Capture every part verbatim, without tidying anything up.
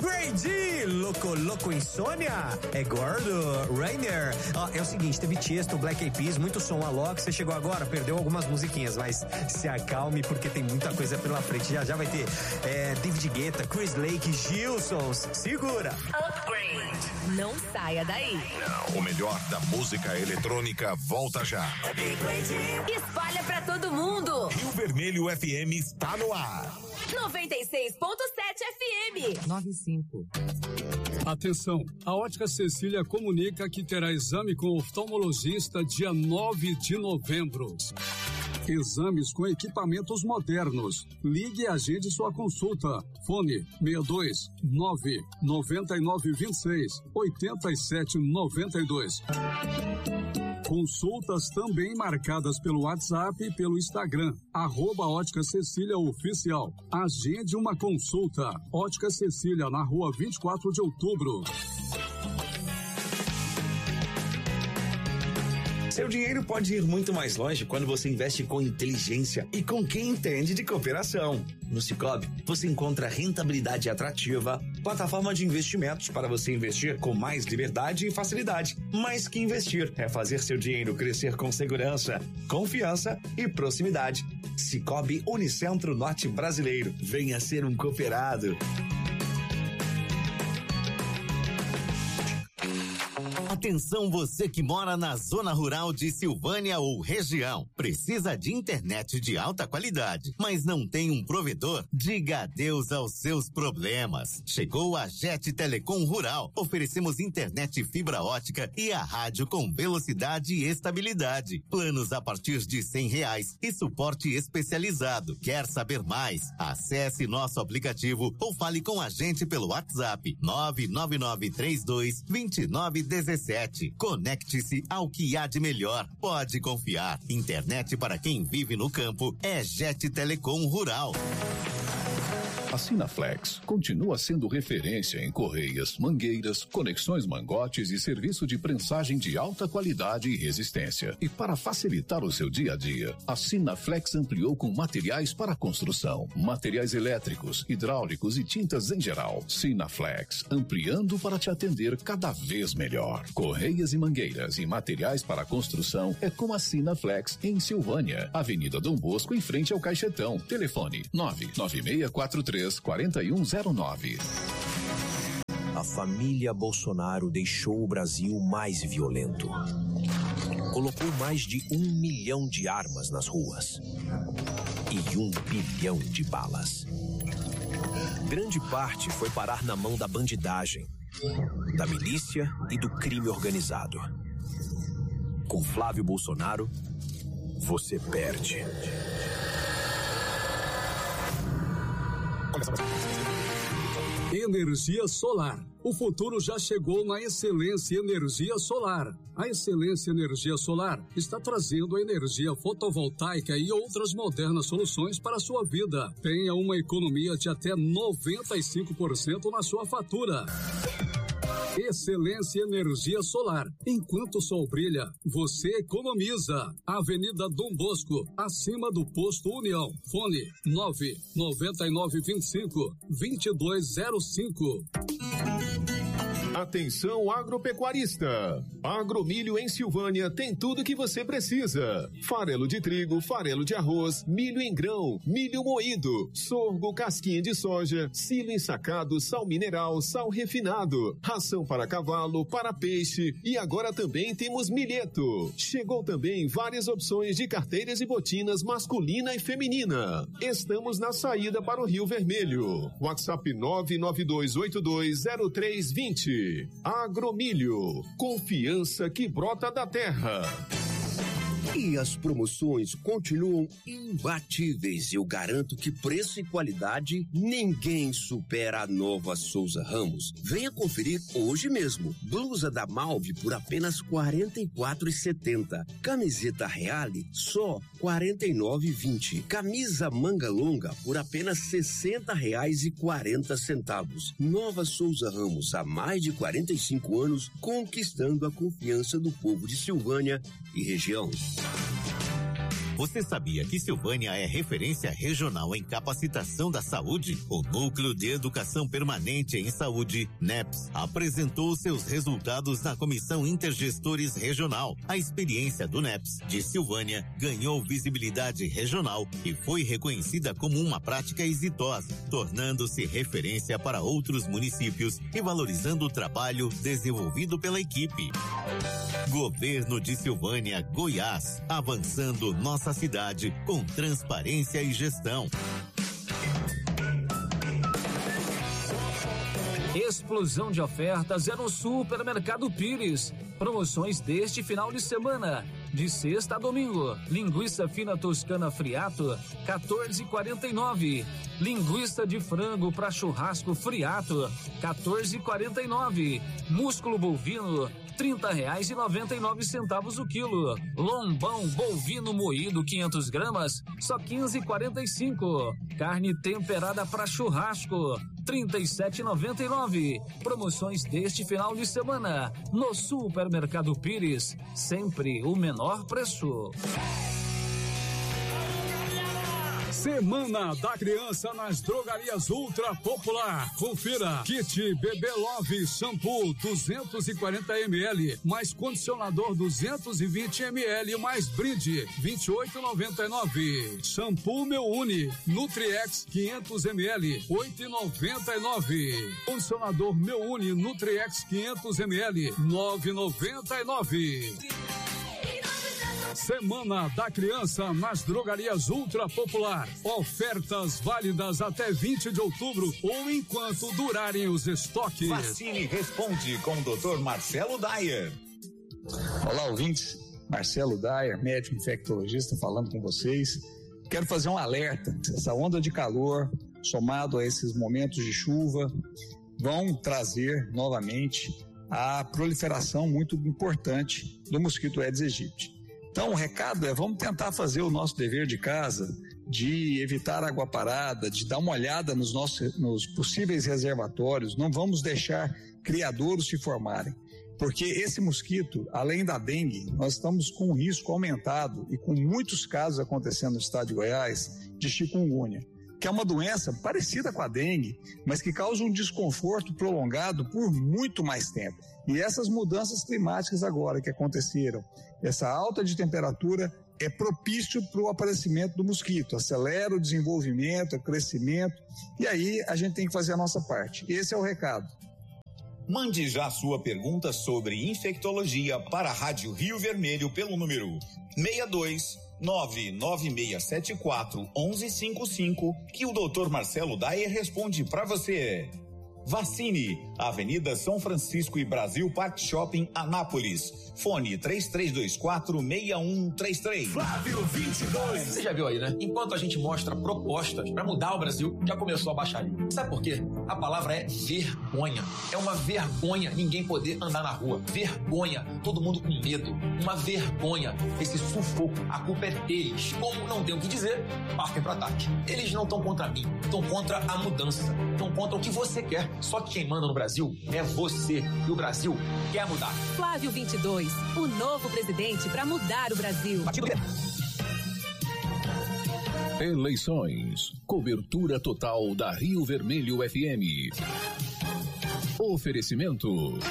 Upgrade! Louco, louco, insônia? É gordo? Rainer? Ó, é o seguinte, teve Tiesto, Black Eyed Peas, muito som, Alok, você chegou agora, perdeu algumas musiquinhas, mas se acalme porque tem muita coisa pela frente. Já já vai ter é, David Guetta, Chris Lake, Gilsons. Segura! Upgrade. Não saia daí. Não, o melhor da música eletrônica volta já. Espalha pra todo mundo. Rio Vermelho F M está no ar. noventa e seis ponto sete F M. noventa e cinco. Atenção, a Ótica Cecília comunica que terá exame com o oftalmologista dia nove de novembro. Exames com equipamentos modernos. Ligue e agende sua consulta. Fone seis dois nove nove nove dois seis oito sete nove dois. Consultas também marcadas pelo WhatsApp e pelo Instagram, arroba Ótica Cecília Oficial. Agende uma consulta. Ótica Cecília, na rua vinte e quatro de outubro. Seu dinheiro pode ir muito mais longe quando você investe com inteligência e com quem entende de cooperação. No Sicoob, você encontra rentabilidade atrativa, plataforma de investimentos para você investir com mais liberdade e facilidade. Mais que investir é fazer seu dinheiro crescer com segurança, confiança e proximidade. Sicoob Unicentro Norte Brasileiro. Venha ser um cooperado. Atenção você que mora na zona rural de Silvânia ou região. Precisa de internet de alta qualidade, mas não tem um provedor? Diga adeus aos seus problemas. Chegou a Jet Telecom Rural. Oferecemos internet fibra ótica e a rádio com velocidade e estabilidade. Planos a partir de cem reais e suporte especializado. Quer saber mais? Acesse nosso aplicativo ou fale com a gente pelo WhatsApp nove nove nove três dois dois nove um sete. Conecte-se ao que há de melhor. Pode confiar. Internet para quem vive no campo é Jet Telecom Rural. A Sinaflex continua sendo referência em correias, mangueiras, conexões mangotes e serviço de prensagem de alta qualidade e resistência. E para facilitar o seu dia a dia, a Sinaflex ampliou com materiais para construção, materiais elétricos, hidráulicos e tintas em geral. Sinaflex, ampliando para te atender cada vez melhor. Correias e mangueiras e materiais para construção é com a Sinaflex em Silvânia, Avenida Dom Bosco, em frente ao Caixetão. Telefone nove nove seis quatro três quatro um zero nove. A família Bolsonaro deixou o Brasil mais violento. Colocou mais de um milhão de armas nas ruas e um bilhão de balas. Grande parte foi parar na mão da bandidagem, da milícia e do crime organizado. Com Flávio Bolsonaro, você perde. Energia solar. O futuro já chegou na Excelência Energia Solar. A Excelência Energia Solar está trazendo a energia fotovoltaica e outras modernas soluções para a sua vida. Tenha uma economia de até noventa e cinco por cento na sua fatura. Excelência Energia Solar. Enquanto o sol brilha, você economiza. Avenida Dom Bosco, acima do Posto União. Fone nove nove nove dois cinco dois dois zero cinco. Atenção agropecuarista! Agromilho em Silvânia tem tudo que você precisa. Farelo de trigo, farelo de arroz, milho em grão, milho moído, sorgo, casquinha de soja, silo ensacado, sal mineral, sal refinado, ração para cavalo, para peixe e agora também temos milheto. Chegou também várias opções de carteiras e botinas masculina e feminina. Estamos na saída para o Rio Vermelho. WhatsApp nove nove dois oito dois zero três dois zero. Agromilho, confiança que brota da terra. E as promoções continuam imbatíveis. Eu garanto que preço e qualidade ninguém supera a Nova Souza Ramos. Venha conferir hoje mesmo. Blusa da Malve por apenas quarenta e quatro reais e setenta centavos. Camiseta Reale só quarenta e nove reais e vinte centavos. Camisa manga longa por apenas sessenta reais e quarenta centavos. Nova Souza Ramos, há mais de quarenta e cinco anos, conquistando a confiança do povo de Silvânia e região. Você sabia que Silvânia é referência regional em capacitação da saúde? O Núcleo de Educação Permanente em Saúde, NEPS, apresentou seus resultados na Comissão Intergestores Regional. A experiência do NEPS de Silvânia ganhou visibilidade regional e foi reconhecida como uma prática exitosa, tornando-se referência para outros municípios e valorizando o trabalho desenvolvido pela equipe. Governo de Silvânia, Goiás, avançando nossa cidade com transparência e gestão. Explosão de ofertas é no Supermercado Pires. Promoções deste final de semana. De sexta a domingo. Linguiça fina toscana Friato, quatorze e quarenta e nove. Linguiça de frango para churrasco Friato, quatorze e quarenta e nove. Músculo bovino, trinta reais e noventa e nove centavos o quilo. Lombão bovino moído quinhentas gramas, só quinze e quarenta e cinco. Carne temperada para churrasco, trinta e sete e noventa e nove. Promoções deste final de semana no Supermercado Pires, sempre o menor preço. Semana da Criança nas Drogarias Ultra Popular. Confira: kit Bebê Love shampoo duzentos e quarenta mililitros mais condicionador duzentos e vinte mililitros mais brinde vinte e oito e noventa e nove. Shampoo Meu Uni Nutriex quinhentos mililitros oito e noventa e nove. Condicionador Meu Uni Nutriex quinhentos mililitros nove e noventa e nove. Semana da Criança nas Drogarias Ultra Popular. Ofertas válidas até vinte de outubro ou enquanto durarem os estoques. Vacine Responde com o doutor Marcelo Dyer. Olá, ouvintes. Marcelo Dyer, médico infectologista, falando com vocês. Quero fazer um alerta. Essa onda de calor, somado a esses momentos de chuva, vão trazer novamente a proliferação muito importante do mosquito Aedes aegypti. Então, o recado é: vamos tentar fazer o nosso dever de casa, de evitar água parada, de dar uma olhada nos nossos nos possíveis reservatórios. Não vamos deixar criadouros se formarem, porque esse mosquito, além da dengue, nós estamos com um risco aumentado e com muitos casos acontecendo no estado de Goiás de chikungunya, que é uma doença parecida com a dengue, mas que causa um desconforto prolongado por muito mais tempo. E essas mudanças climáticas agora que aconteceram, essa alta de temperatura é propício para o aparecimento do mosquito, acelera o desenvolvimento, o crescimento, e aí a gente tem que fazer a nossa parte. Esse é o recado. Mande já sua pergunta sobre infectologia para a Rádio Rio Vermelho pelo número seis dois nove nove seis sete quatro um um cinco cinco, que o doutor Marcelo Dyer responde para você. Vacine, Avenida São Francisco e Brasil Park Shopping, Anápolis. Fone três três dois quatro seis um três três. Flávio vinte e dois. Você já viu aí, né? Enquanto a gente mostra propostas para mudar o Brasil, já começou a baixaria. Sabe por quê? A palavra é vergonha. É uma vergonha ninguém poder andar na rua. Vergonha, todo mundo com medo. Uma vergonha, esse sufoco. A culpa é deles. Como não tem o que dizer, partem para ataque. Eles não estão contra mim, estão contra a mudança. Estão contra o que você quer. Só que quem manda no Brasil é você. E o Brasil quer mudar. Flávio vinte e dois, o novo presidente para mudar o Brasil. Eleições. Cobertura total da Rio Vermelho F M. Oferecimento.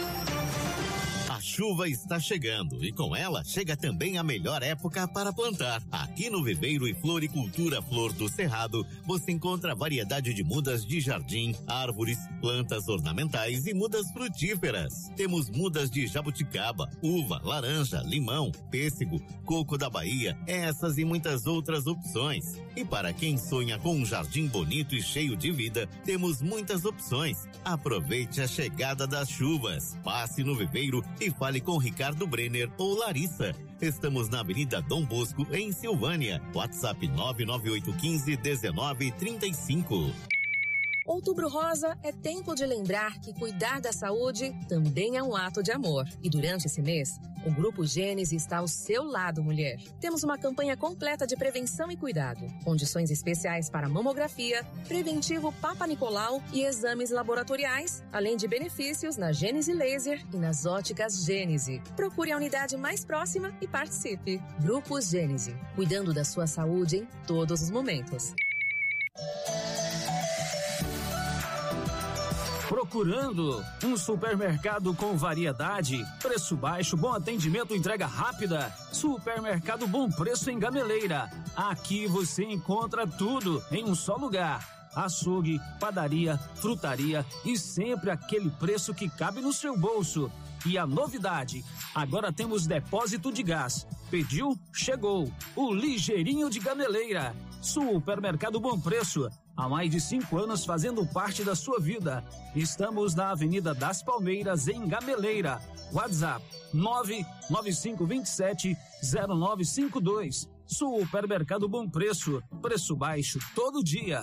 A chuva está chegando e com ela chega também a melhor época para plantar. Aqui no Viveiro e Floricultura Flor do Cerrado, você encontra variedade de mudas de jardim, árvores, plantas ornamentais e mudas frutíferas. Temos mudas de jabuticaba, uva, laranja, limão, pêssego, coco da Bahia, essas e muitas outras opções. E para quem sonha com um jardim bonito e cheio de vida, temos muitas opções. Aproveite a chegada das chuvas. Passe no Viveiro e fale com Ricardo Brenner ou Larissa. Estamos na Avenida Dom Bosco, em Silvânia. WhatsApp nove nove oito um cinco um nove três cinco. Outubro Rosa é tempo de lembrar que cuidar da saúde também é um ato de amor. E durante esse mês, O Grupo Gênese está ao seu lado, mulher. Temos uma campanha completa de prevenção e cuidado. Condições especiais para mamografia, preventivo Papa Nicolau e exames laboratoriais, além de benefícios na Gênese Laser e nas óticas Gênese. Procure a unidade mais próxima e participe. Grupo Gênese, cuidando da sua saúde em todos os momentos. Procurando um supermercado com variedade, preço baixo, bom atendimento, entrega rápida? Supermercado Bom Preço em Gameleira. Aqui você encontra tudo em um só lugar. Açougue, padaria, frutaria e sempre aquele preço que cabe no seu bolso. E a novidade, agora temos depósito de gás. Pediu? Chegou. O Ligeirinho de Gameleira. Supermercado Bom Preço. Há mais de cinco anos fazendo parte da sua vida. Estamos na Avenida das Palmeiras, em Gameleira. WhatsApp nove nove cinco dois sete zero nove cinco dois. Supermercado Bom Preço. Preço baixo todo dia.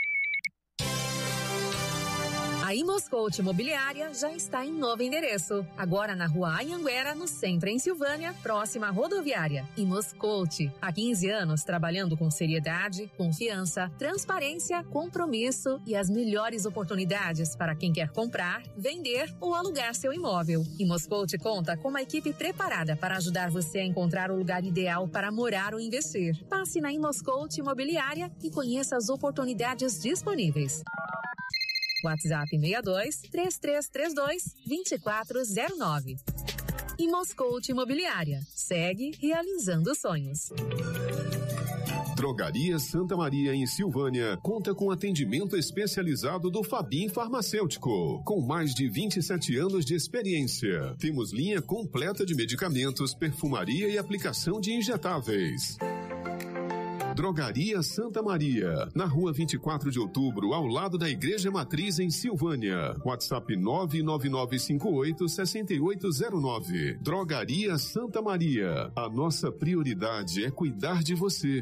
A Imoscout Imobiliária já está em novo endereço. Agora na Rua Anhanguera, no centro, em Silvânia, próxima à rodoviária. Imoscout, há quinze anos trabalhando com seriedade, confiança, transparência, compromisso e as melhores oportunidades para quem quer comprar, vender ou alugar seu imóvel. Imoscout conta com uma equipe preparada para ajudar você a encontrar o lugar ideal para morar ou investir. Passe na Imoscout Imobiliária e conheça as oportunidades disponíveis. WhatsApp seis dois, três três três dois, dois quatro zero nove. Imoscout Imobiliária. Segue realizando sonhos. Drogaria Santa Maria, em Silvânia, conta com atendimento especializado do Fabim Farmacêutico, com mais de vinte e sete anos de experiência. Temos linha completa de medicamentos, perfumaria e aplicação de injetáveis. Drogaria Santa Maria, na rua vinte e quatro de outubro, ao lado da Igreja Matriz, em Silvânia. WhatsApp nove nove nove cinco oito seis oito zero nove. Drogaria Santa Maria. A nossa prioridade é cuidar de você.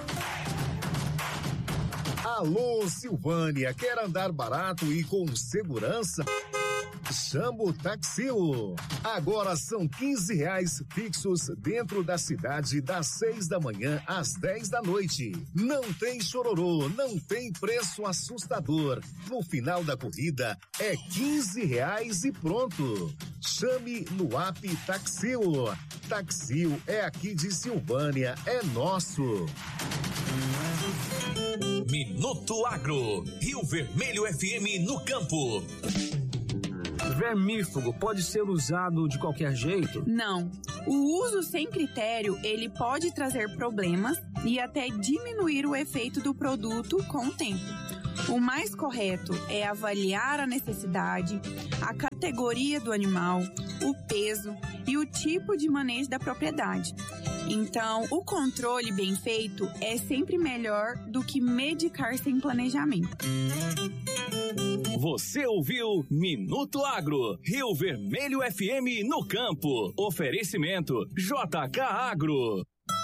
Alô, Silvânia, quer andar barato e com segurança? Chama o Taxil. Agora são quinze reais fixos dentro da cidade, das seis da manhã às dez da noite. Não tem chororô, não tem preço assustador. No final da corrida é quinze reais e pronto. Chame no app Taxil. Taxil é aqui de Silvânia, é nosso. Minuto Agro, Rio Vermelho F M no campo. Vermífugo pode ser usado de qualquer jeito? Não. O uso sem critério, ele pode trazer problemas e até diminuir o efeito do produto com o tempo. O mais correto é avaliar a necessidade, a categoria do animal, o peso e o tipo de manejo da propriedade. Então, o controle bem feito é sempre melhor do que medicar sem planejamento. Você ouviu Minuto Agro, Rio Vermelho F M no campo. Oferecimento J K Agro.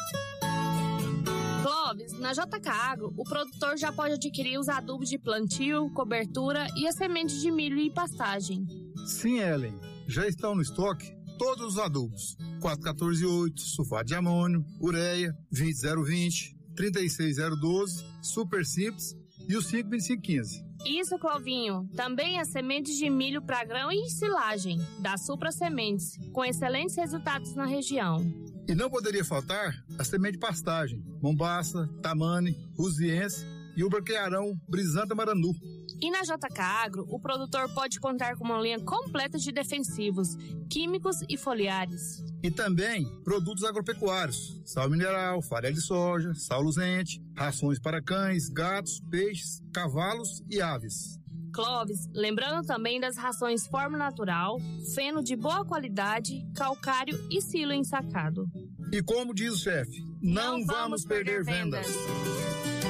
Clóvis, na J K Agro, o produtor já pode adquirir os adubos de plantio, cobertura e as sementes de milho e pastagem. Sim, Ellen. Já estão no estoque todos os adubos. quatro quatorze oito, sulfato de amônio, ureia, vinte zero vinte, trinta e seis zero doze, super simples e o cinco vinte e cinco quinze. Isso, Clovinho. Também as sementes de milho para grão e silagem, da Supra Sementes, com excelentes resultados na região. E não poderia faltar a semente de pastagem, Mombaça, Tamane, Rusiense e o Braquearão Brisanta Maranu. E na J K Agro, o produtor pode contar com uma linha completa de defensivos, químicos e foliares. E também produtos agropecuários, sal mineral, farelo de soja, sal luzente, rações para cães, gatos, peixes, cavalos e aves. Clóvis, lembrando também das rações Forma Natural, feno de boa qualidade, calcário e silo ensacado. E como diz o chefe, não, não vamos, vamos perder, perder vendas. vendas.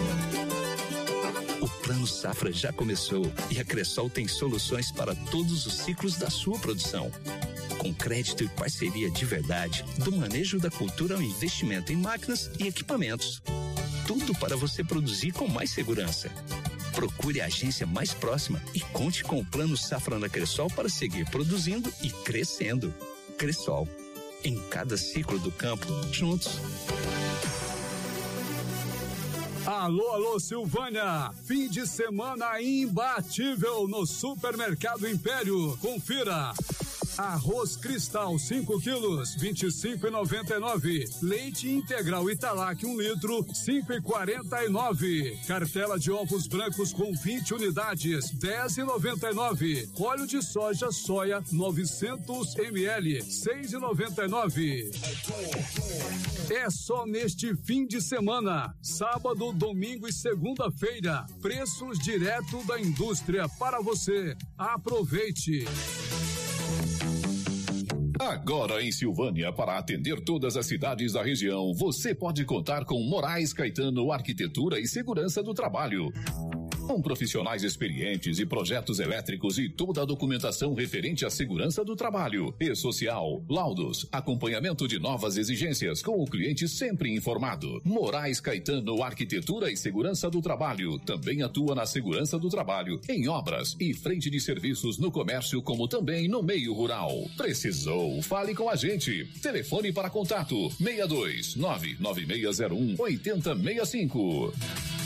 O Plano Safra já começou e a Cressol tem soluções para todos os ciclos da sua produção. Com crédito e parceria de verdade, do manejo da cultura ao investimento em máquinas e equipamentos. Tudo para você produzir com mais segurança. Procure a agência mais próxima e conte com o Plano Safra da Cressol para seguir produzindo e crescendo. Cressol. em cada ciclo do campo, juntos. Alô, alô, Silvânia! Fim de semana imbatível no Supermercado Império. Confira! Arroz Cristal cinco quilos, vinte e cinco e noventa e nove. Leite integral Italac um litro, cinco e quarenta e nove. Cartela de ovos brancos com vinte unidades, dez e noventa e nove. Óleo de soja soia novecentos mililitros, seis e noventa e nove. É só neste fim de semana, sábado, domingo e segunda-feira. Preços direto da indústria para você. Aproveite. Agora em Silvânia, para atender todas as cidades da região, você pode contar com Moraes Caetano Arquitetura e Segurança do Trabalho. Com profissionais experientes e projetos elétricos e toda a documentação referente à segurança do trabalho e social, laudos, acompanhamento de novas exigências com o cliente sempre informado. Moraes Caetano Arquitetura e Segurança do Trabalho também atua na segurança do trabalho, em obras e frente de serviços no comércio, como também no meio rural. Precisou? Fale com a gente. Telefone para contato seis dois nove nove seis zero um oito zero seis cinco.